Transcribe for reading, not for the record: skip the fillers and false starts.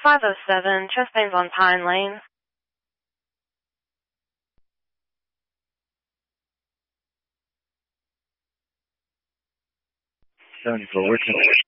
507, Chestain's on Pine Lane. 74, where can